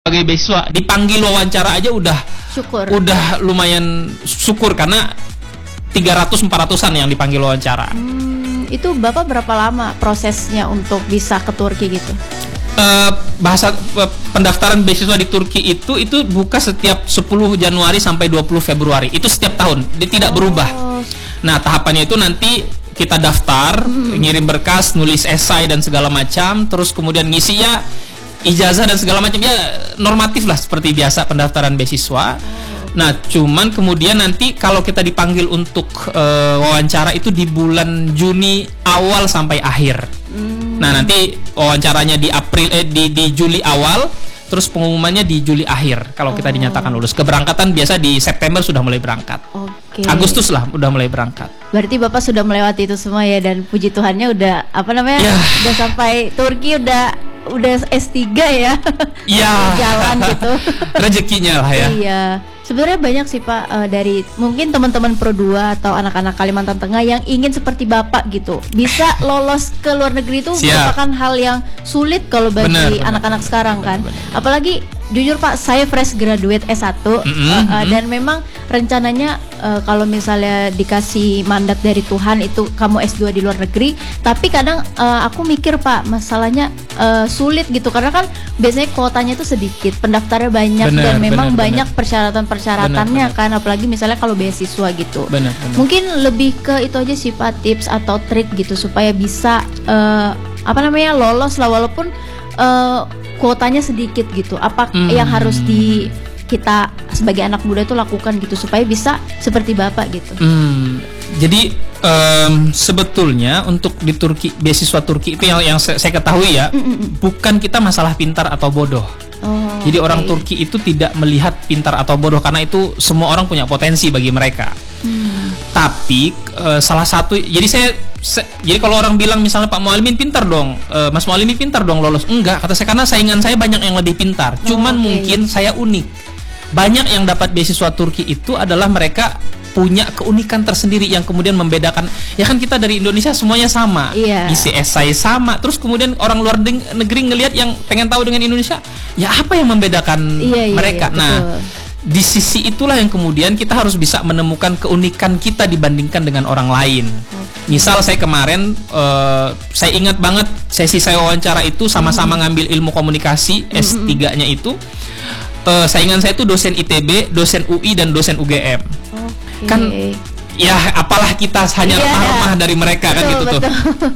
sebagai beasiswa dipanggil wawancara aja udah lumayan syukur karena 300-400an yang dipanggil wawancara. Itu Bapak berapa lama prosesnya untuk bisa ke Turki gitu? Pendaftaran beasiswa di Turki itu buka setiap 10 Januari sampai 20 Februari. Itu setiap tahun, dia tidak berubah. Nah, tahapannya itu nanti kita daftar, ngirim berkas, nulis esai dan segala macam, terus kemudian ngisi ya ijazah dan segala macam, ya normatif lah seperti biasa pendaftaran beasiswa. Nah, cuman kemudian nanti kalau kita dipanggil untuk wawancara itu di bulan Juni awal sampai akhir. Nah, nanti wawancaranya di di Juli awal, terus pengumumannya di Juli akhir kalau kita dinyatakan lulus. Keberangkatan biasa di September sudah mulai berangkat. Agustus lah udah mulai berangkat. Berarti Bapak sudah melewati itu semua ya, dan puji Tuhannya udah udah sampai Turki, udah S3 ya. Iya. Jalan gitu. Rezekinya lah ya. Iya. Sebenarnya banyak sih Pak, dari mungkin teman-teman Pro 2 atau anak-anak Kalimantan Tengah yang ingin seperti Bapak gitu. Bisa lolos ke luar negeri itu merupakan hal yang sulit kalau bagi anak-anak sekarang kan. Apalagi jujur Pak, saya fresh graduate S1 dan memang rencananya kalau misalnya dikasih mandat dari Tuhan itu kamu S2 di luar negeri, tapi kadang aku mikir Pak, masalahnya sulit gitu karena kan biasanya kuotanya itu sedikit, pendaftarnya banyak dan memang banyak persyaratan-persyaratannya kan, apalagi misalnya kalau beasiswa gitu. Mungkin lebih ke itu aja sih Pak, tips atau trik gitu supaya bisa lolos lah walaupun kuotanya sedikit gitu. Apa yang harus kita sebagai anak muda itu lakukan gitu supaya bisa seperti Bapak gitu? Jadi sebetulnya untuk di Turki, beasiswa Turki itu yang saya ketahui ya, bukan kita masalah pintar atau bodoh. Jadi orang Turki itu tidak melihat pintar atau bodoh karena itu semua orang punya potensi bagi mereka. Tapi salah satu, jadi kalau orang bilang misalnya Pak Mualimin pintar dong, Mas Mualimin pintar dong lolos, enggak, kata saya, karena saingan saya banyak yang lebih pintar. Cuman mungkin saya unik. Banyak yang dapat beasiswa Turki itu adalah mereka punya keunikan tersendiri yang kemudian membedakan. Ya kan kita dari Indonesia semuanya sama, isi esai sama, terus kemudian orang luar negeri ngelihat yang pengen tahu dengan Indonesia, ya apa yang membedakan mereka? Nah, di sisi itulah yang kemudian kita harus bisa menemukan keunikan kita dibandingkan dengan orang lain. Misal saya kemarin, saya ingat banget sesi saya wawancara itu sama-sama ngambil ilmu komunikasi S3-nya itu. Saingan saya itu dosen ITB, dosen UI dan dosen UGM. Kan ya apalah kita hanya remah dari mereka kan gitu tuh.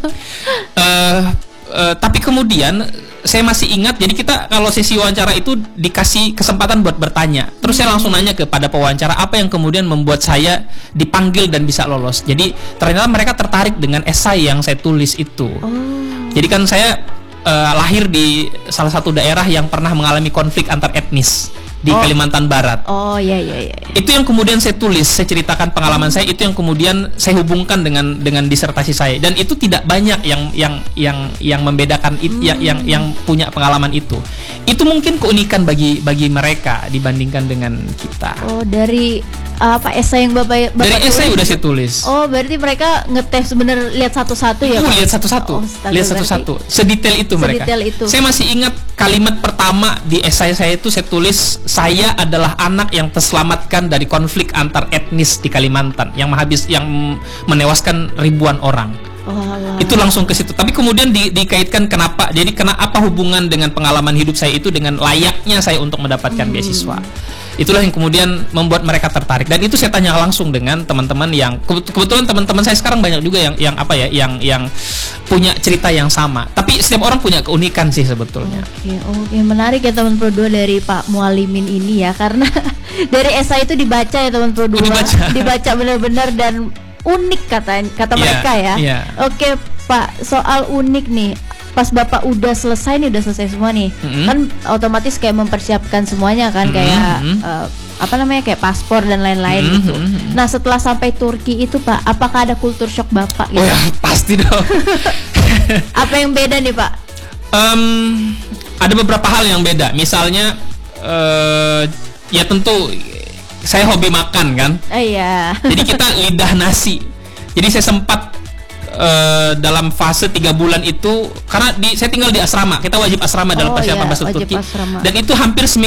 Tapi kemudian saya masih ingat, jadi kita kalau sesi wawancara itu dikasih kesempatan buat bertanya. Terus saya langsung nanya kepada pewawancara apa yang kemudian membuat saya dipanggil dan bisa lolos. Jadi ternyata mereka tertarik dengan esai yang saya tulis itu. Jadi kan saya lahir di salah satu daerah yang pernah mengalami konflik antar etnis di Kalimantan Barat. Itu yang kemudian saya tulis, saya ceritakan pengalaman saya, itu yang kemudian saya hubungkan dengan disertasi saya, dan itu tidak banyak yang membedakan yang punya pengalaman itu. Itu mungkin keunikan bagi mereka dibandingkan dengan kita. Dari esai yang Bapak dari esai udah saya tulis. Berarti mereka ngetes bener, lihat satu-satu ya Pak? Lihat satu-satu. Sedetail itu mereka. Saya masih ingat kalimat pertama di esai saya itu saya tulis, saya adalah anak yang terselamatkan dari konflik antar etnis di Kalimantan yang menewaskan ribuan orang. Itu langsung ke situ. Tapi kemudian dikaitkan kenapa hubungan dengan pengalaman hidup saya itu dengan layaknya saya untuk mendapatkan beasiswa. Itulah yang kemudian membuat mereka tertarik, dan itu saya tanya langsung dengan teman-teman yang kebetulan teman-teman saya sekarang banyak juga yang punya cerita yang sama. Tapi setiap orang punya keunikan sih sebetulnya. Oke, menarik ya teman Pro 2 dari Pak Mualimin ini ya, karena dari esai itu dibaca ya teman Pro 2. Dibaca benar-benar dan unik kata mereka ya. Oke Pak, soal unik nih, pas Bapak udah selesai semua nih, kan otomatis kayak mempersiapkan semuanya kan, kayak kayak paspor dan lain-lain gitu. Nah, setelah sampai Turki itu Pak, apakah ada kultur shock Bapak gitu? Pasti dong. Apa yang beda nih Pak? Ada beberapa hal yang beda. Misalnya ya tentu saya hobi makan kan. Iya. Jadi kita lidah nasi. Jadi saya sempat dalam fase 3 bulan itu, karena saya tinggal di asrama, kita wajib asrama dalam persiapan masuk Turki, dan itu hampir seminggu